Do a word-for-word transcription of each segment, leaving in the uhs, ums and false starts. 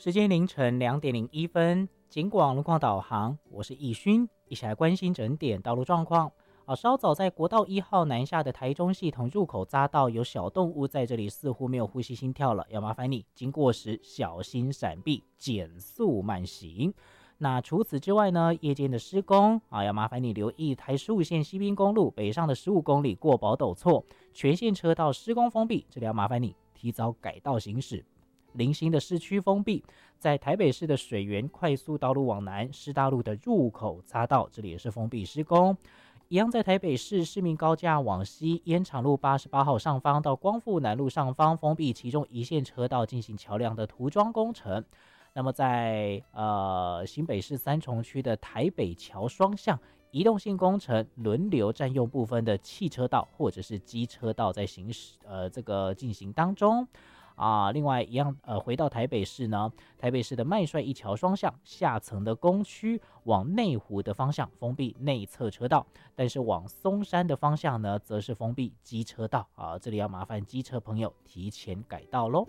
时间凌晨两点零一分，警广路况导航，我是易勋，一起来关心整点道路状况。啊，稍早在国道一号南下的台中系统入口匝道，有小动物在这里似乎没有呼吸心跳了，要麻烦你经过时小心闪避，减速慢行。那除此之外呢，夜间的施工啊，要麻烦你留意台十五线西滨公路北上的十五公里过宝斗错，全线车道施工封闭，这里要麻烦你提早改道行驶。零星的市区封闭，在台北市的水源快速道路往南师大路的入口匝道，这里也是封闭施工。一样在台北市市民高架往西烟厂路八十八号上方到光复南路上方封闭其中一线车道进行桥梁的涂装工程。那么在呃新北市三重区的台北桥双向移动性工程轮流占用部分的汽车道或者是机车道在行驶呃这个进行当中。啊，另外一样，呃，回到台北市呢，台北市的麦帅一桥双向下层的工区往内湖的方向封闭内侧车道，但是往松山的方向呢，则是封闭机车道啊，这里要麻烦机车朋友提前改道喽。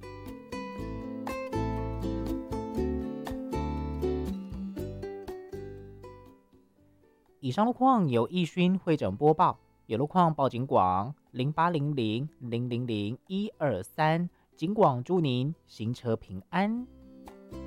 以上路况由易勋会诊播报，有路况报警广零八零零零零零一二三，警广祝您行车平安。